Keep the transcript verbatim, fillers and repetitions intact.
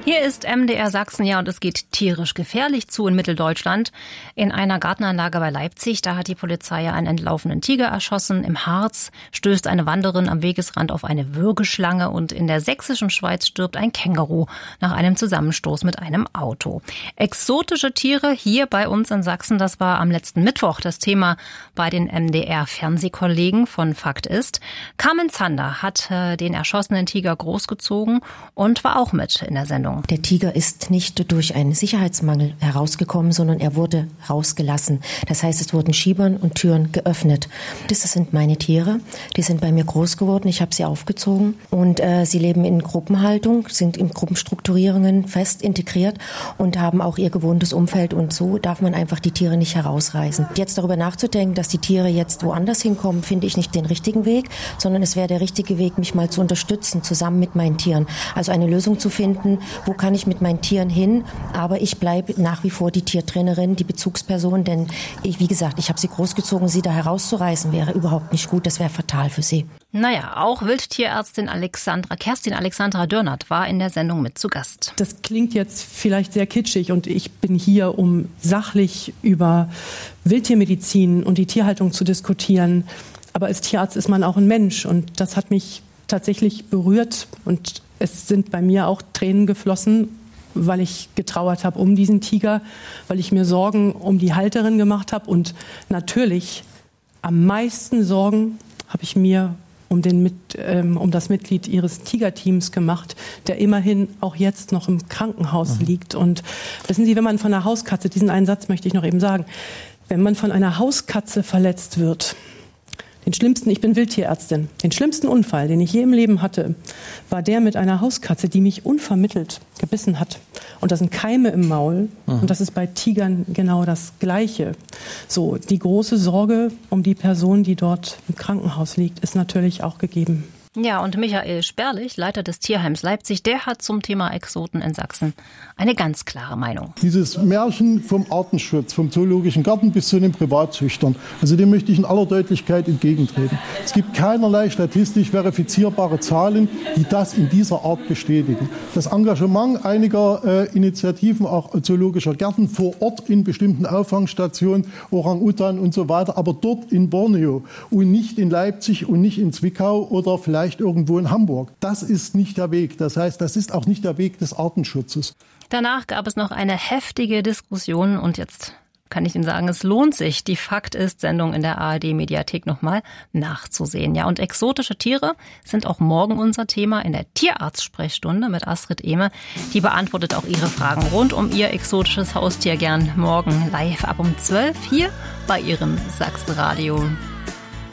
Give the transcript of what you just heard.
Hier ist M D R Sachsen, ja, und es geht tierisch gefährlich zu in Mitteldeutschland. In einer Gartenanlage bei Leipzig, da hat die Polizei einen entlaufenen Tiger erschossen. Im Harz stößt eine Wanderin am Wegesrand auf eine Würgeschlange und in der sächsischen Schweiz stirbt ein Känguru nach einem Zusammenstoß mit einem Auto. Exotische Tiere hier bei uns in Sachsen, das war am letzten Mittwoch das Thema bei den M D R-Fernsehkollegen von Fakt ist. Carmen Zander hat äh, den erschossenen Tiger großgezogen und war auch mit in der Sendung. Der Tiger ist nicht durch einen Sicherheitsmangel herausgekommen, sondern er wurde rausgelassen. Das heißt, es wurden Schiebern und Türen geöffnet. Das sind meine Tiere. Die sind bei mir groß geworden. Ich habe sie aufgezogen und äh, sie leben in Gruppenhaltung, sind in Gruppenstrukturierungen fest integriert und haben auch ihr gewohntes Umfeld. Und so darf man einfach die Tiere nicht herausreißen. Jetzt darüber nachzudenken, dass die Tiere jetzt woanders hinkommen, finde ich nicht den richtigen Weg, sondern es wäre der richtige Weg, mich mal zu unterstützen, zusammen mit meinen Tieren. Also eine Lösung zu finden, wo kann ich mit meinen Tieren hin, aber ich bleibe nach wie vor die Tiertrainerin, die Bezugsperson, denn ich, wie gesagt, ich habe sie großgezogen, sie da herauszureißen wäre überhaupt nicht gut, das wäre fatal für sie. Naja, auch Wildtierärztin Alexandra, Kerstin Alexandra Dörnert war in der Sendung mit zu Gast. Das klingt jetzt vielleicht sehr kitschig und ich bin hier, um sachlich über Wildtiermedizin und die Tierhaltung zu diskutieren, aber als Tierarzt ist man auch ein Mensch und das hat mich tatsächlich berührt und es sind bei mir auch Tränen geflossen, weil ich getrauert habe um diesen Tiger, weil ich mir Sorgen um die Halterin gemacht habe. Und natürlich am meisten Sorgen habe ich mir um, den mit, ähm, um das Mitglied ihres Tigerteams gemacht, der immerhin auch jetzt noch im Krankenhaus mhm. liegt. Und wissen Sie, wenn man von einer Hauskatze, diesen einen Satz möchte ich noch eben sagen, wenn man von einer Hauskatze verletzt wird, den schlimmsten, ich bin Wildtierärztin, den schlimmsten Unfall, den ich je im Leben hatte, war der mit einer Hauskatze, die mich unvermittelt gebissen hat. Und da sind Keime im Maul. Mhm. Und das ist bei Tigern genau das Gleiche. So, die große Sorge um die Person, die dort im Krankenhaus liegt, ist natürlich auch gegeben. Ja, und Michael Sperlich, Leiter des Tierheims Leipzig, der hat zum Thema Exoten in Sachsen eine ganz klare Meinung. Dieses Märchen vom Artenschutz, vom Zoologischen Garten bis zu den Privatzüchtern, also dem möchte ich in aller Deutlichkeit entgegentreten. Es gibt keinerlei statistisch verifizierbare Zahlen, die das in dieser Art bestätigen. Das Engagement einiger äh, Initiativen, auch zoologischer Gärten vor Ort in bestimmten Auffangstationen, Orang-Utan und so weiter, aber dort in Borneo und nicht in Leipzig und nicht in Zwickau oder vielleicht irgendwo in Hamburg. Das ist nicht der Weg. Das heißt, das ist auch nicht der Weg des Artenschutzes. Danach gab es noch eine heftige Diskussion und jetzt kann ich Ihnen sagen, es lohnt sich, die Fakt ist Sendung in der A R D-Mediathek nochmal nachzusehen. Ja, und exotische Tiere sind auch morgen unser Thema in der Tierarzt-Sprechstunde mit Astrid Ehme. Die beantwortet auch Ihre Fragen rund um Ihr exotisches Haustier gern morgen live ab um zwölf hier bei Ihrem Sachsenradio.